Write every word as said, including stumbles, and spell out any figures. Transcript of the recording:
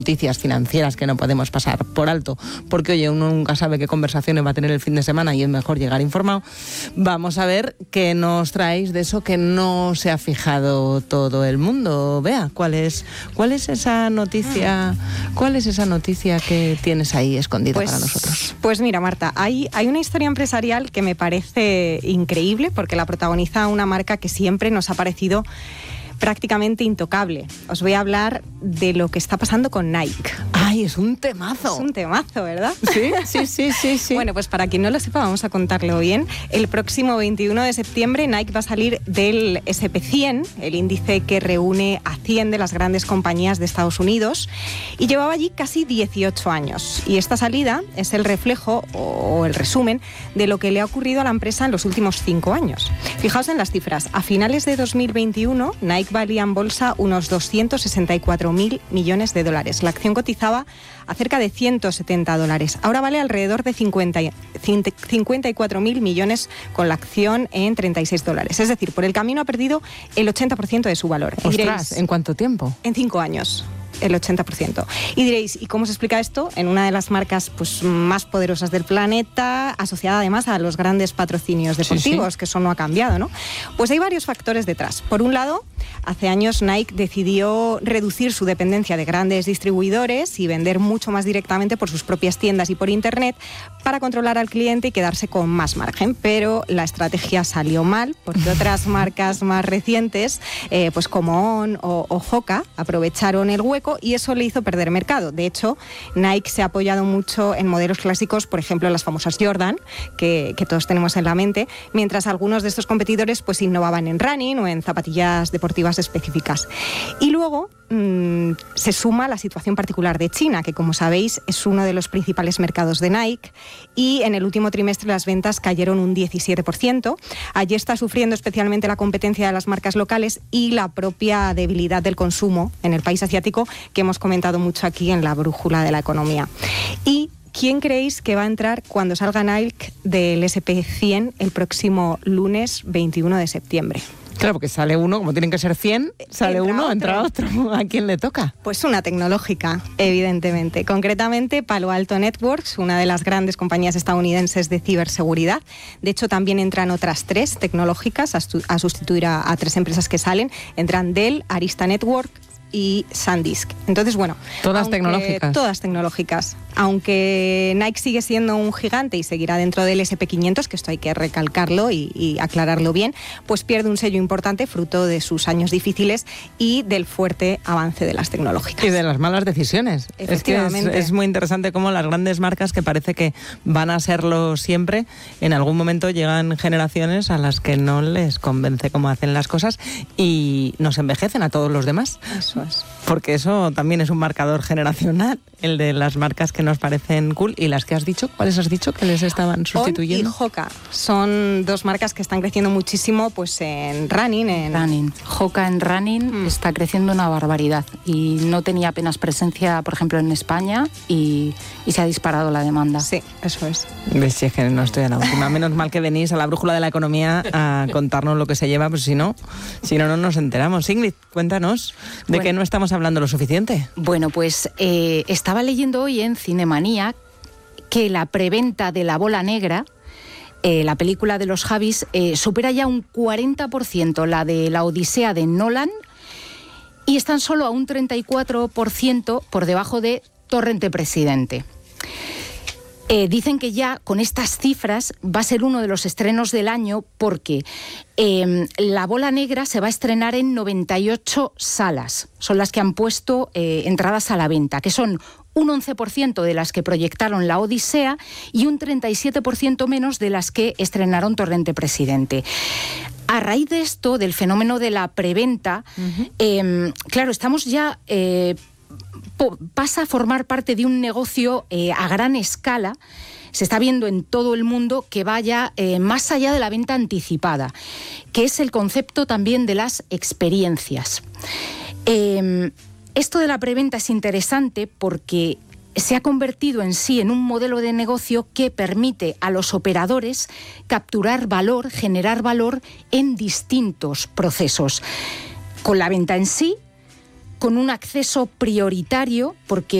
noticias financieras que no podemos pasar por alto, porque oye, uno nunca sabe qué conversaciones va a tener el fin de semana y es mejor llegar informado. Vamos a ver qué nos traéis de eso que no se ha fijado todo el mundo. Bea, ¿cuál es, cuál es esa noticia, cuál es esa noticia que tienes ahí escondida pues, para nosotros? Pues mira, Marta, hay, hay una historia empresarial que me parece increíble porque la protagoniza una marca que siempre nos ha parecido prácticamente intocable. Os voy a hablar de lo que está pasando con Nike. ¡Ay, es un temazo! Es un temazo, ¿verdad? Sí, sí, sí, sí, sí. Bueno, pues para quien no lo sepa, vamos a contarlo bien. El próximo veintiuno de septiembre Nike va a salir del ese and pe cien, el índice que reúne a cien de las grandes compañías de Estados Unidos, y llevaba allí casi dieciocho años. Y esta salida es el reflejo o el resumen de lo que le ha ocurrido a la empresa en los últimos cinco años. Fijaos en las cifras. A finales de dos mil veintiuno, Nike valía en bolsa unos doscientos sesenta y cuatro mil millones de dólares. La acción cotizaba a cerca de ciento setenta dólares. Ahora vale alrededor de cincuenta, cincuenta y cuatro mil millones con la acción en treinta y seis dólares. Es decir, por el camino ha perdido el ochenta por ciento de su valor. Ostras, diréis, ¿en cuánto tiempo? En cinco años. El ochenta por ciento. Y diréis, ¿y cómo se explica esto? En una de las marcas pues, más poderosas del planeta, asociada además a los grandes patrocinios deportivos, sí, sí. que eso no ha cambiado, ¿no? Pues hay varios factores detrás. Por un lado, hace años Nike decidió reducir su dependencia de grandes distribuidores y vender mucho más directamente por sus propias tiendas y por internet para controlar al cliente y quedarse con más margen. Pero la estrategia salió mal porque otras marcas más recientes, eh, pues como On o, o Hoka, aprovecharon el hueco y eso le hizo perder mercado. De hecho, Nike se ha apoyado mucho en modelos clásicos, por ejemplo, las famosas Jordan, que, que todos tenemos en la mente, mientras algunos de estos competidores pues innovaban en running o en zapatillas deportivas específicas. Y luego mmm, se suma la situación particular de China, que como sabéis es uno de los principales mercados de Nike, y en el último trimestre las ventas cayeron un diecisiete por ciento. Allí está sufriendo especialmente la competencia de las marcas locales y la propia debilidad del consumo en el país asiático, que hemos comentado mucho aquí en la brújula de la economía. ¿Y quién creéis que va a entrar cuando salga Nike del ese and pe cien el próximo lunes veintiuno de septiembre? Claro, porque sale uno, como tienen que ser cien, sale entra uno, otro. entra otro. ¿A quién le toca? Pues una tecnológica, evidentemente. Concretamente, Palo Alto Networks, una de las grandes compañías estadounidenses de ciberseguridad. De hecho, también entran otras tres tecnológicas a, a sustituir a, a tres empresas que salen. Entran Dell, Arista Network y SanDisk. Entonces, bueno... Todas aunque, tecnológicas. Todas tecnológicas. Aunque Nike sigue siendo un gigante y seguirá dentro del ese and pe quinientos, que esto hay que recalcarlo y, y aclararlo bien, pues pierde un sello importante fruto de sus años difíciles y del fuerte avance de las tecnológicas. Y de las malas decisiones. Efectivamente. Es que es, es muy interesante cómo las grandes marcas, que parece que van a serlo siempre, en algún momento llegan generaciones a las que no les convence cómo hacen las cosas y nos envejecen a todos los demás. Eso es. Porque eso también es un marcador generacional, el de las marcas que nos parecen cool. ¿Y las que has dicho? ¿Cuáles has dicho que les estaban sustituyendo? On y Hoka son dos marcas que están creciendo muchísimo pues en running. En... Running. Hoka en running mm. está creciendo una barbaridad y no tenía apenas presencia, por ejemplo, en España y, y se ha disparado la demanda. Sí, eso es. ¿Ves? Si es que no estoy a la última. Menos mal que venís a la brújula de la economía a contarnos lo que se lleva, pues si no, si no, no nos enteramos. Ingrid, cuéntanos de bueno, qué no estamos hablando lo suficiente. Bueno, pues eh, estaba leyendo hoy en Cinemanía que la preventa de La Bola Negra, eh, la película de los Javis, eh, supera ya un cuarenta por ciento la de La Odisea de Nolan y están solo a un treinta y cuatro por ciento por debajo de Torrente Presidente. Eh, dicen que ya con estas cifras va a ser uno de los estrenos del año porque eh, La Bola Negra se va a estrenar en noventa y ocho salas. Son las que han puesto eh, entradas a la venta, que son un once por ciento de las que proyectaron La Odisea y un treinta y siete por ciento menos de las que estrenaron Torrente Presidente. A raíz de esto, del fenómeno de la preventa, uh-huh. eh, claro, estamos ya... Eh, pasa a formar parte de un negocio eh, a gran escala. Se está viendo en todo el mundo que vaya eh, más allá de la venta anticipada, que es el concepto también de las experiencias. Eh, esto de la preventa es interesante porque se ha convertido en sí en un modelo de negocio que permite a los operadores capturar valor, generar valor en distintos procesos. Con la venta en sí, con un acceso prioritario, porque